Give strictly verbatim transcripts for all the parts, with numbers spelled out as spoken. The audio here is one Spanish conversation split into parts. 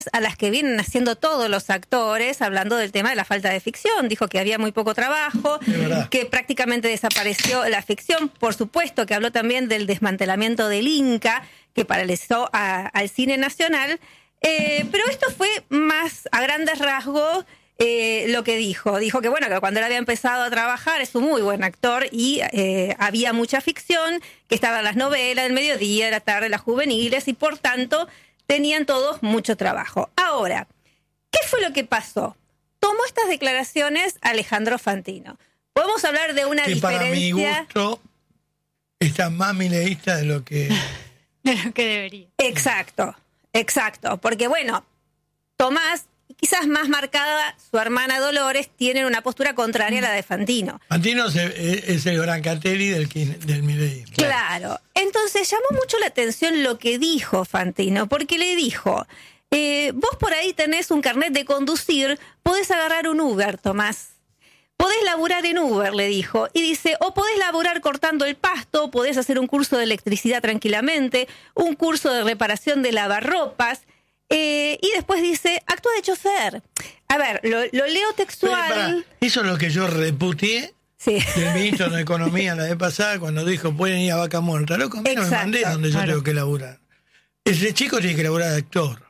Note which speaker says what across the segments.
Speaker 1: a las que vienen haciendo todos los actores, hablando del tema de la falta de ficción. Dijo que había muy poco trabajo, que prácticamente desapareció la ficción. Por supuesto que habló también del desmantelamiento del Inca, que paralizó a, al cine nacional. Eh, pero esto fue más a grandes rasgos eh, lo que dijo. Dijo que bueno, que cuando él había empezado a trabajar, es un muy buen actor y eh, había mucha ficción, que estaban las novelas del mediodía, de la tarde, las juveniles, y por tanto tenían todos mucho trabajo. Ahora, ¿qué fue lo que pasó? Tomó estas declaraciones Alejandro Fantino. Podemos hablar de una
Speaker 2: que
Speaker 1: diferencia...
Speaker 2: para mi gusto está más mileísta de lo que...
Speaker 3: de lo que debería.
Speaker 1: Exacto, exacto. Porque bueno, Tomás, quizás más marcada, su hermana Dolores, tienen una postura contraria a la de Fantino.
Speaker 2: Fantino es, es el Brancatelli del, del mileísmo.
Speaker 1: Claro. Entonces llamó mucho la atención lo que dijo Fantino, porque le dijo, eh, vos por ahí tenés un carnet de conducir, podés agarrar un Uber, Tomás. Podés laburar en Uber, le dijo. Y dice, o podés laburar cortando el pasto, podés hacer un curso de electricidad tranquilamente, un curso de reparación de lavarropas. Eh, y después dice, actúa de chofer. A ver, lo, lo leo textual.
Speaker 2: Pero, para, eso es lo que yo reputié
Speaker 1: sí.
Speaker 2: del ministro de Economía la vez pasada, cuando dijo, pueden ir a Vaca Muerta. Loco, a mí no me mandé donde yo claro. tengo que laburar. Ese chico tiene que laburar de actor.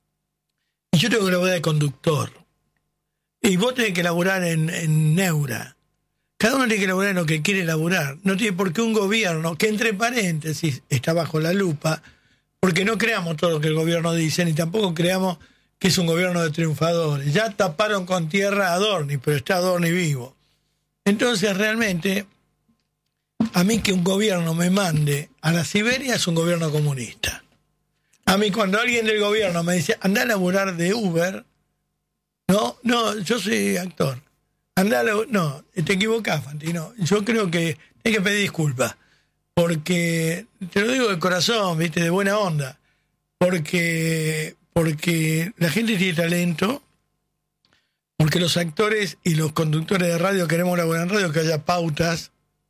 Speaker 2: Y yo tengo que laburar de conductor. Y vos tenés que laburar en, en Neura. Cada uno tiene que laburar en lo que quiere laburar. No tiene por qué un gobierno, que entre paréntesis está bajo la lupa, porque no creamos todo lo que el gobierno dice, ni tampoco creamos que es un gobierno de triunfadores. Ya taparon con tierra a Adorni, pero está Adorni vivo. Entonces, realmente, a mí que un gobierno me mande a la Siberia es un gobierno comunista. A mí cuando alguien del gobierno me dice, anda a laburar de Uber, no, no, yo soy actor. Andá, no, te equivocás, Fantino. Yo creo que hay que pedir disculpas. Porque, te lo digo de corazón, viste, de buena onda. Porque, porque la gente tiene talento, porque los actores y los conductores de radio queremos laburar en radio, que haya pautas,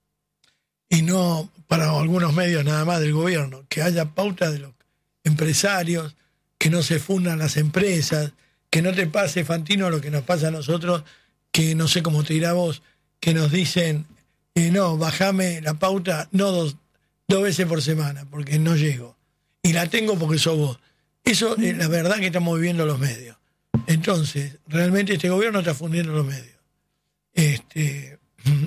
Speaker 2: y no para algunos medios nada más del gobierno, que haya pautas de los empresarios, que no se fundan las empresas, que no te pase, Fantino, lo que nos pasa a nosotros, que no sé cómo te dirá vos, que nos dicen, eh, no, bajame la pauta, no dos, dos veces por semana, porque no llego. Y la tengo porque sos vos. Eso es la verdad que estamos viviendo los medios. Entonces, realmente este gobierno está fundiendo los medios. Este,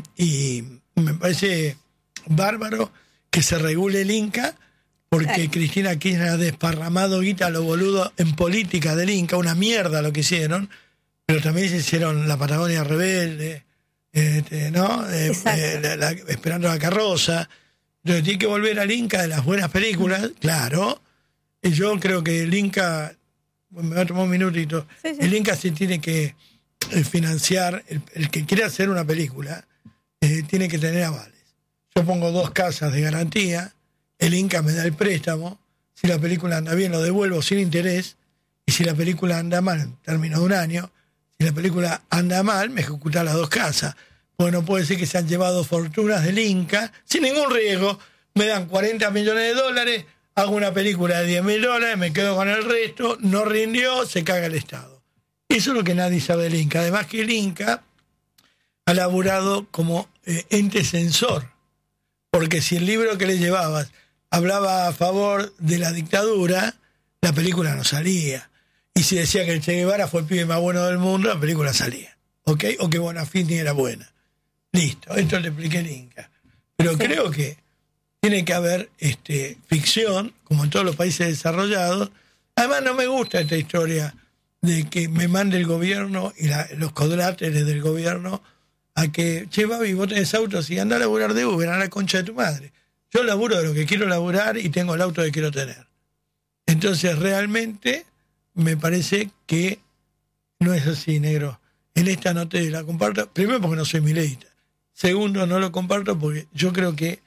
Speaker 2: y me parece bárbaro que se regule el Inca, porque Ay. Cristina Kirchner ha desparramado guita a lo boludo en política del Inca, una mierda lo que hicieron, pero también se hicieron la Patagonia Rebelde, este, ¿no? Eh, eh, la, la, esperando la carroza. Entonces tiene que volver al Inca de las buenas películas, claro. Y yo creo que el Inca, me va a tomar un minutito, sí, sí. el Inca se tiene que eh, financiar, el, el que quiere hacer una película, eh, tiene que tener avales. Yo pongo dos casas de garantía, el Inca me da el préstamo, si la película anda bien lo devuelvo sin interés, y si la película anda mal, en términos de un año, si la película anda mal, me ejecuta las dos casas. Pues no puede ser que se han llevado fortunas del Inca, sin ningún riesgo, me dan cuarenta millones de dólares, hago una película de diez mil dólares, me quedo con el resto, no rindió, se caga el Estado. Eso es lo que nadie sabe del Inca. Además que el Inca ha laburado como eh, ente censor, porque si el libro que le llevabas hablaba a favor de la dictadura, la película no salía. Y si decía que el Che Guevara fue el pibe más bueno del mundo, la película salía. ¿Ok? O que Bonafini era buena. Listo, esto le expliqué el Inca. Pero sí. creo que tiene que haber este, ficción, como en todos los países desarrollados. Además, no me gusta esta historia de que me mande el gobierno y la, los codráteres del gobierno a que, che, Babi, vos tenés autos y anda a laburar de Uber, a la concha de tu madre. Yo laburo de lo que quiero laburar y tengo el auto que quiero tener. Entonces, realmente, me parece que no es así, negro. En esta no te la comparto. Primero, porque no soy mileísta. Segundo, no lo comparto porque yo creo que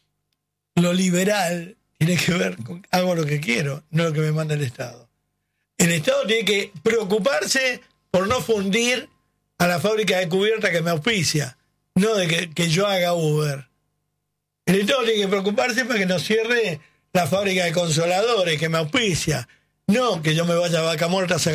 Speaker 2: lo liberal tiene que ver con hago lo que quiero, no lo que me manda el Estado. El Estado tiene que preocuparse por no fundir a la fábrica de cubierta que me auspicia, no de que, que yo haga Uber. El Estado tiene que preocuparse para que no cierre la fábrica de consoladores que me auspicia. No que yo me vaya a Vaca Muerta a sacar